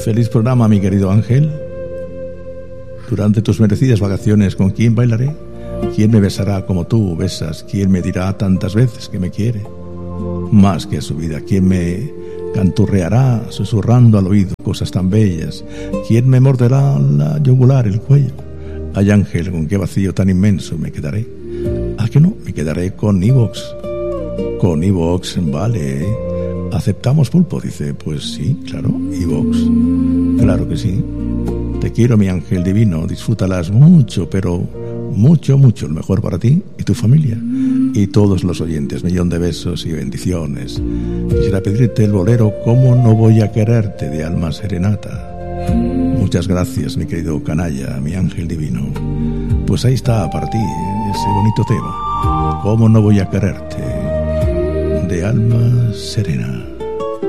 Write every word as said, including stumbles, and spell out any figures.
Feliz programa, mi querido Ángel. Durante tus merecidas vacaciones, ¿con quién bailaré? ¿Quién me besará como tú besas? ¿Quién me dirá tantas veces que me quiere? Más que a su vida, ¿quién me canturreará susurrando al oído cosas tan bellas? ¿Quién me morderá la yugular, el cuello? Ay, Ángel, ¿con qué vacío tan inmenso me quedaré? ¿A que no? Me quedaré con Ivox. Con Ivox, vale. ¿Aceptamos pulpo? Dice, pues sí, claro, Ivox. Claro que sí. Te quiero, mi ángel divino, disfrútalas mucho, pero mucho, mucho, lo mejor para ti y tu familia. Y todos los oyentes, millón de besos y bendiciones. Quisiera pedirte el bolero ¿Cómo no voy a quererte? De Alma Serenata. Muchas gracias, mi querido canalla, mi ángel divino. Pues ahí está para ti ese bonito tema. ¿Cómo no voy a quererte? De Alma Serena.